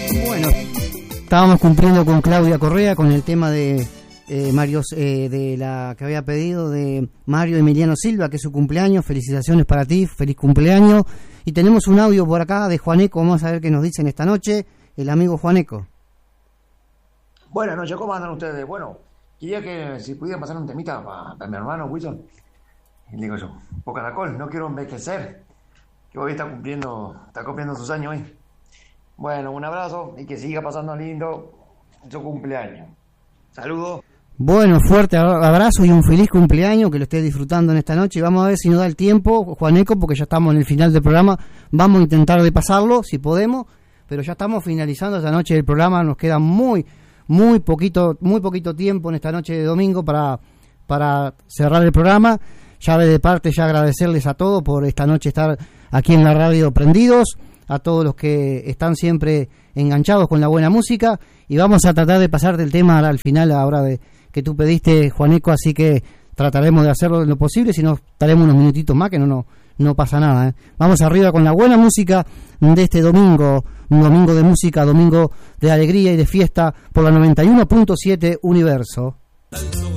Bueno, estábamos cumpliendo con Claudia Correa con el tema de Mario, de la que había pedido de Mario Emiliano Silva, que es su cumpleaños. Felicitaciones para ti, feliz cumpleaños. Y tenemos un audio por acá de Juaneco, vamos a ver qué nos dicen esta noche el amigo Juaneco. Buenas noches, ¿cómo andan ustedes? Bueno, quería que si pudieran pasar un temita para mi hermano Wilson. Y le digo yo, poca alcohol, no quiero envejecer, que hoy está cumpliendo sus años hoy. Bueno, un abrazo y que siga pasando lindo su cumpleaños. Saludos. Bueno, fuerte abrazo y un feliz cumpleaños, que lo estés disfrutando en esta noche. Y vamos a ver si nos da el tiempo, Juaneco, porque ya estamos en el final del programa. Vamos a intentar de pasarlo, si podemos, pero ya estamos finalizando esta noche del programa. Nos queda muy poquito tiempo en esta noche de domingo para cerrar el programa. Ya de parte ya agradecerles a todos por esta noche estar aquí en la radio prendidos, a todos los que están siempre enganchados con la buena música, y vamos a tratar de pasarte el tema al final, ahora de que tú pediste, Juaneco, así que trataremos de hacerlo lo posible, si no estaremos unos minutitos más, que no pasa nada, ¿eh? Vamos arriba con la buena música de este domingo, un domingo de música, domingo de alegría y de fiesta por la 91.7 Universo.